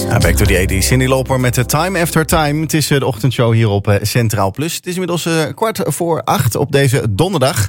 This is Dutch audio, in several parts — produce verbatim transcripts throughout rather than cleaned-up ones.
Ja, back to the eighties. Cyndi Lauper met Time After Time. Het is de ochtendshow hier op Centraal Plus. Het is inmiddels uh, kwart voor acht op deze donderdag.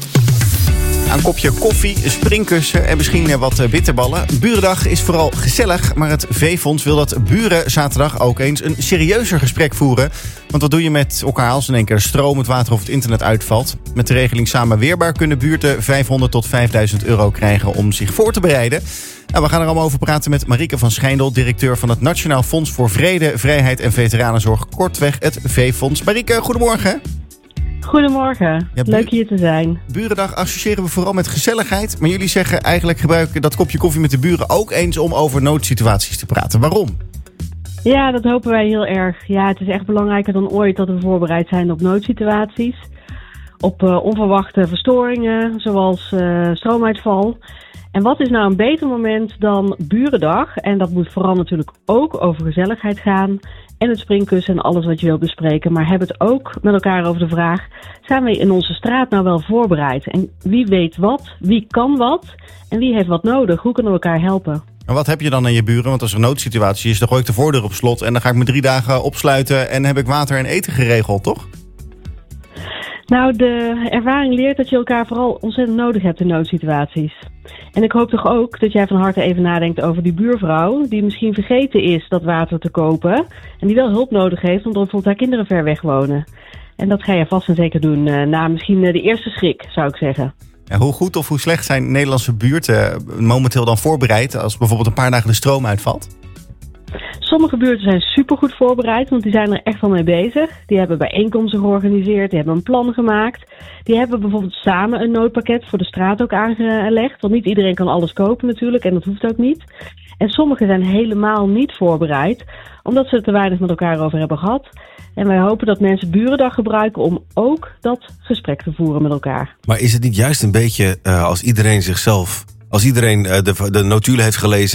Een kopje koffie, springkussen en misschien wat bitterballen. Burendag is vooral gezellig, maar het V-Fonds wil dat buren zaterdag ook eens een serieuzer gesprek voeren. Want wat doe je met elkaar als in één keer de stroom, het water of het internet uitvalt? Met de regeling Samen Weerbaar kunnen buurten vijfhonderd tot vijfduizend euro krijgen om zich voor te bereiden. Nou, we gaan er allemaal over praten met Marieke van Schijndel, directeur van het Nationaal Fonds voor Vrede, Vrijheid en Veteranenzorg, kortweg het V-Fonds. Marieke, goedemorgen. Goedemorgen, ja, bu- leuk hier te zijn. Burendag associëren we vooral met gezelligheid. Maar jullie zeggen eigenlijk gebruiken dat kopje koffie met de buren ook eens om over noodsituaties te praten. Waarom? Ja, dat hopen wij heel erg. Ja, het is echt belangrijker dan ooit dat we voorbereid zijn op noodsituaties. Op uh, onverwachte verstoringen, zoals uh, stroomuitval. En wat is nou een beter moment dan Burendag? En dat moet vooral natuurlijk ook over gezelligheid gaan. En het springkussen en alles wat je wilt bespreken. Maar heb het ook met elkaar over de vraag: zijn we in onze straat nou wel voorbereid? En wie weet wat? Wie kan wat? En wie heeft wat nodig? Hoe kunnen we elkaar helpen? En wat heb je dan aan je buren? Want als er een noodsituatie is, dan gooi ik de voordeur op slot. En dan ga ik me drie dagen opsluiten en heb ik water en eten geregeld, toch? Nou, de ervaring leert dat je elkaar vooral ontzettend nodig hebt in noodsituaties. En ik hoop toch ook dat jij van harte even nadenkt over die buurvrouw die misschien vergeten is dat water te kopen en die wel hulp nodig heeft omdat bijvoorbeeld haar kinderen ver weg wonen. En dat ga je vast en zeker doen uh, na misschien uh, de eerste schrik, zou ik zeggen. Ja, hoe goed of hoe slecht zijn Nederlandse buurten momenteel dan voorbereid als bijvoorbeeld een paar dagen de stroom uitvalt? Sommige buurten zijn supergoed voorbereid, want die zijn er echt al mee bezig. Die hebben bijeenkomsten georganiseerd, die hebben een plan gemaakt. Die hebben bijvoorbeeld samen een noodpakket voor de straat ook aangelegd. Want niet iedereen kan alles kopen natuurlijk en dat hoeft ook niet. En sommigen zijn helemaal niet voorbereid, omdat ze er te weinig met elkaar over hebben gehad. En wij hopen dat mensen Burendag gebruiken om ook dat gesprek te voeren met elkaar. Maar is het niet juist een beetje uh, als iedereen zichzelf, als iedereen uh, de, de notulen heeft gelezen